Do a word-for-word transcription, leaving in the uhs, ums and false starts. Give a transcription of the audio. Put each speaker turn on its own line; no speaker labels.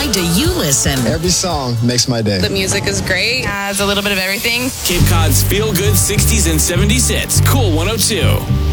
way do you listen?
Every song makes my day.
The music is great.
Has a little bit of everything.
Cape Cod's feel-good sixties and seventies hits. Cool one oh two.